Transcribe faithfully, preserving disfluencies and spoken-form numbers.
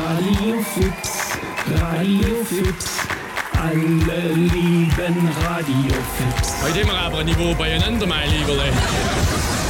Radio Fuchs, Radio Fuchs, alle lieben Radio Fuchs. Heute immer aber ein Niveau beieinander, mein Lieber.